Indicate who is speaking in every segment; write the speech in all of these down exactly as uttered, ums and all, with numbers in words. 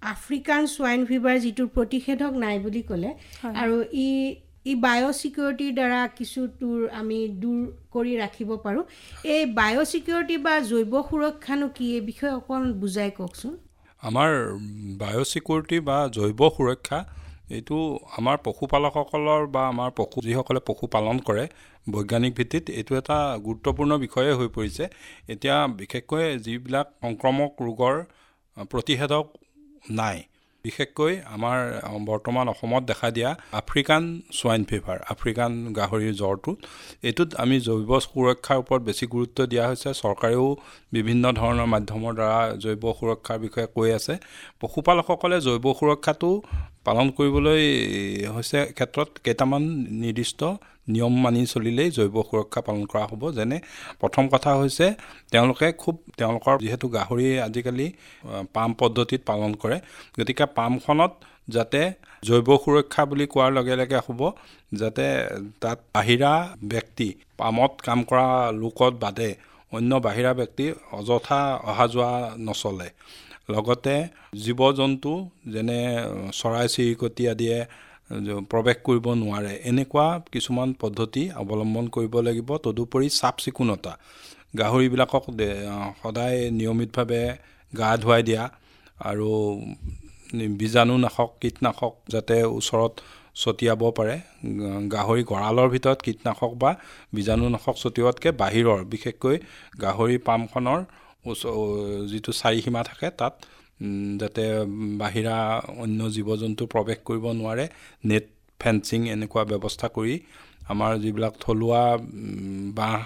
Speaker 1: African swine fever যিটো প্ৰতিষেধক নাই বুলি ক'লে আৰু ই ই বায়োসিকিউৰিটিৰ দ্বাৰা কিছু দূৰ আমি দূৰ কৰি ৰাখিব পাৰো এই বায়োসিকিউৰিটি বা জৈৱ সুৰক্ষানো কি এই বিষয়ে অকণ বুজাই কওকচোন
Speaker 2: আমাৰ বায়োসিকিউৰিটি বা জৈৱ সুৰক্ষা এইটো আমাৰ পশুপালকসকলৰ বা আমাৰ পশু যিসকলে পশুপালন কৰে বৈজ্ঞানিক ভিত্তিত এইটো এটা গুৰুত্বপূৰ্ণ বিষয়ে হৈ পৰিছে এতিয়া বিশেষকৈ যিবিলাক সংক্ৰমক ৰোগৰ প্ৰতিষেধক নাই বিশেষকৈ আমাৰ বৰ্তমান অসমত দেখা দিয়া আফ্ৰিকান সোয়াইন ফিভাৰ আফ্ৰিকান গাহৰিৰ জ্বৰটো এটোত আমি জৈৱ সুৰক্ষাৰ ওপৰত বেছি গুৰুত্ব দিয়া হৈছে চৰকাৰেও বিভিন্ন ধৰণৰ মাধ্যমৰ দ্বাৰা জৈৱ সুৰক্ষাৰ বিষয়ে কৈ আছে পশুপালকসকলে জৈৱ সুৰক্ষাটো পালন কৰিবলৈ হৈছে ক্ষেত্ৰত কেইটামান নিৰ্দিষ্ট নিয়ম মানি চলিলেই জৈৱ সুৰক্ষা পালন কৰা হ'ব যেনে প্ৰথম কথা হৈছে তেওঁলোকে খুব তেওঁলোকৰ যেহেতু গাহৰি আজিকালি পাম পদ্ধতিত পালন কৰে গতিকে পামখনত যাতে জৈৱ সুৰক্ষা বুলি কোৱাৰ লগে লগে হ'ব যাতে তাত বাহিৰা ব্যক্তি পামত কাম কৰা লোকত বাদে অন্য বাহিৰা ব্যক্তি অযথা অহা যোৱা নচলে লগতে জীৱ-জন্তু যেনে চৰাই চিৰিকটি আদিয়ে প্ৰৱেশ কৰিব নোৱাৰে এনেকুৱা কিছুমান পদ্ধতি অৱলম্বন কৰিব লাগিব তদুপৰি চাফ চিকুণতা গাহৰিবিলাকক সদায় নিয়মিতভাৱে গা ধুৱাই দিয়া আৰু বীজাণুনাশক কীটনাশক যাতে ওচৰত ছটিয়াব পাৰে গাহৰি গঁৰালৰ ভিতৰত কীটনাশক বা বীজাণুনাশক ছটিওৱাতকৈ বাহিৰৰ বিশেষকৈ গাহৰি পামখনৰ যিটো চাৰিসীমা থাকে তাত যাতে বাহিৰা অন্য জীৱ-জন্তু প্ৰৱেশ কৰিব নোৱাৰে নেট ফেন্সিং এনেকুৱা ব্যৱস্থা কৰি আমাৰ যিবিলাক থলুৱা বাঁহ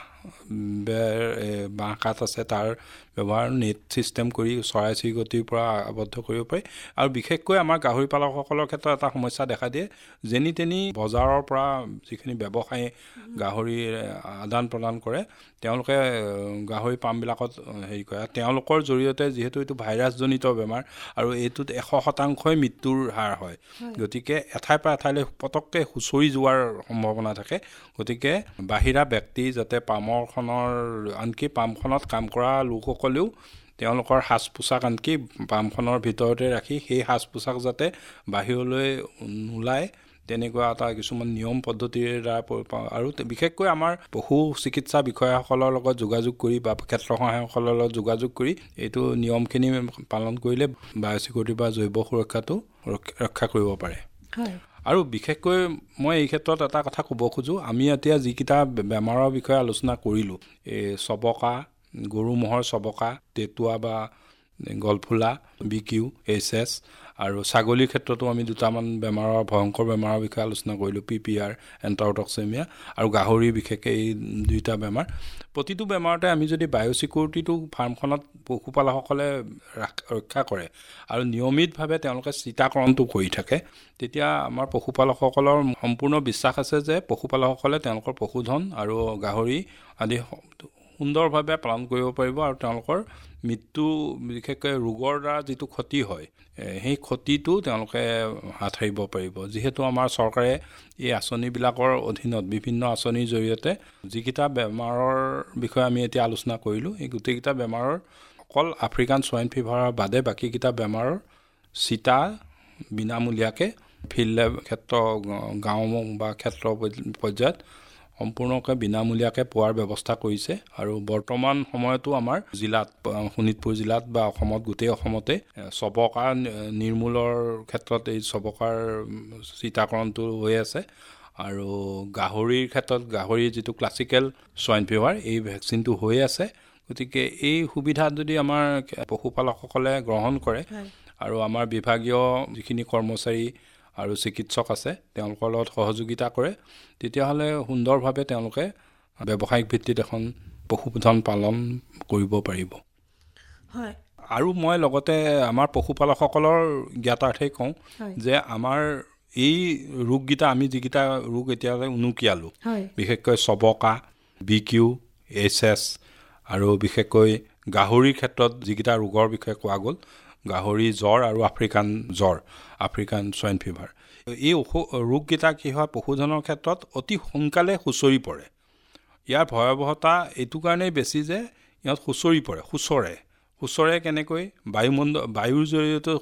Speaker 2: বাঁহ কাঠ আছে তাৰ ব্যৱহাৰ নেট সিস্টেম কৰি চৰাই চিৰিকটিৰ পৰা আবদ্ধ কৰিব পাৰি আৰু বিশেষকৈ আমাৰ গাহৰি পালকসকলৰ ক্ষেত্ৰত এটা সমস্যা দেখা দিয়ে যেনি তেনি বজাৰৰ পৰা যিখিনি ব্যৱসায়ী গাহৰি আদান প্ৰদান কৰে তেওঁলোকে গাহৰি পামবিলাকত হেৰি কৰে তেওঁলোকৰ জৰিয়তে যিহেতু এইটো ভাইৰাছজনিত বেমাৰ আৰু এইটোত এশ শতাংশই মৃত্যুৰ হাৰ হয় গতিকে এঠাইৰ পৰা এঠাইলৈ পতককৈ হুঁচৰি যোৱাৰ সম্ভাৱনা থাকে গতিকে বাহিৰা ব্যক্তি যাতে পামৰখনৰ আনকি পামখনত কাম কৰা লোকসকলেও তেওঁলোকৰ সাজ পোছাক আনকি পামখনৰ ভিতৰতে ৰাখি সেই সাজ পোছাক যাতে বাহিৰলৈ নোলায় তেনেকুৱা এটা কিছুমান নিয়ম পদ্ধতিৰ দ্বাৰা আৰু বিশেষকৈ আমাৰ পশু চিকিৎসা বিষয়াসকলৰ লগত যোগাযোগ কৰি বা ক্ষেত্ৰ সহায়কসকলৰ লগত যোগাযোগ কৰি এইটো নিয়মখিনি পালন কৰিলে বায়োসিকিউৰিটি বা জৈৱ সুৰক্ষাটো ৰক্ষা কৰিব পাৰে
Speaker 1: হয়
Speaker 2: আৰু বিশেষকৈ মই এই ক্ষেত্ৰত এটা কথা ক'ব খোজো আমি এতিয়া যিকেইটা বেমাৰৰ বিষয়ে আলোচনা কৰিলোঁ এই চবকা গৰু মহৰ চবকা তেতুৱা বা গলফুলা বি কিউ এইচ এছ আৰু ছাগলীৰ ক্ষেত্ৰতো আমি দুটামান বেমাৰৰ ভয়ংকৰ বেমাৰৰ বিষয়ে আলোচনা কৰিলোঁ পি পি আৰ এণ্টাৰটক্সেমিয়া আৰু গাহৰি বিশেষকৈ এই দুইটা বেমাৰ প্ৰতিটো বেমাৰতে আমি যদি বায়োসিকিউৰিটিটো ফাৰ্মখনত পশুপালকসকলে ৰক্ষা কৰে আৰু নিয়মিতভাৱে তেওঁলোকে চিতাকৰণটো কৰি থাকে তেতিয়া আমাৰ পশুপালকসকলৰ সম্পূৰ্ণ বিশ্বাস আছে যে পশুপালকসকলে তেওঁলোকৰ পশুধন আৰু গাহৰি আদি সুন্দৰভাৱে পালন কৰিব পাৰিব আৰু তেওঁলোকৰ মৃত্যু বিশেষকৈ ৰোগৰ দ্বাৰা যিটো ক্ষতি হয় সেই ক্ষতিটো তেওঁলোকে হাত সাৰিব পাৰিব যিহেতু আমাৰ চৰকাৰে এই আঁচনিবিলাকৰ অধীনত বিভিন্ন আঁচনিৰ জৰিয়তে যিকেইটা বেমাৰৰ বিষয়ে আমি এতিয়া আলোচনা কৰিলোঁ এই গোটেইকেইটা বেমাৰৰ অকল আফ্ৰিকান সোয়াইন ফিভাৰৰ বাদে বাকীকেইটা বেমাৰৰ চিতা বিনামূলীয়াকৈ ফিল্ড ক্ষেত্ৰ গাঁও বা ক্ষেত্ৰ পৰ্যায়ত সম্পূৰ্ণকৈ বিনামূলীয়াকৈ পোৱাৰ ব্যৱস্থা কৰিছে আৰু বৰ্তমান সময়তো আমাৰ জিলাত শোণিতপুৰ জিলাত বা অসমত গোটেই অসমতে চবকা নিৰ্মূলৰ ক্ষেত্ৰত এই চবকাৰ চিতাকৰণটো হৈ আছে আৰু গাহৰিৰ ক্ষেত্ৰত গাহৰিৰ যিটো ক্লাছিকেল সোয়াইন ফিভাৰ এই ভেকচিনটো হৈ আছে গতিকে এই সুবিধা যদি আমাৰ পশুপালকসকলে গ্ৰহণ কৰে আৰু আমাৰ বিভাগীয় যিখিনি কৰ্মচাৰী আৰু চিকিৎসক আছে তেওঁলোকৰ লগত সহযোগিতা কৰে তেতিয়াহ'লে সুন্দৰভাৱে তেওঁলোকে ব্যৱসায়িক ভিত্তিত এখন পশুপালন পালন কৰিব পাৰিব
Speaker 1: হয়
Speaker 2: আৰু মই লগতে আমাৰ পশুপালকসকলৰ জ্ঞাতাৰ্থে কওঁ যে আমাৰ এই ৰোগকেইটা আমি যিকেইটা ৰোগ এতিয়ালৈ উনুকিয়ালোঁ বিশেষকৈ চবকা বি কিউ এইচ এছ আৰু বিশেষকৈ গাহৰিৰ ক্ষেত্ৰত যিকেইটা ৰোগৰ বিষয়ে কোৱা গ'ল গাহৰি জ্বৰ আৰু আফ্ৰিকান জ্বৰ আফ্ৰিকান সোয়াইন ফিভাৰ এই ৰোগকেইটা কি হয় পশুধনৰ ক্ষেত্ৰত অতি সোনকালে হুঁচৰি পৰে ইয়াৰ ভয়াৱহতা এইটো কাৰণেই বেছি যে ইয়াত হুঁচৰি পৰে হুঁচৰে হুঁচৰে কেনেকৈ বায়ুমণ্ডল বায়ুৰ জৰিয়তে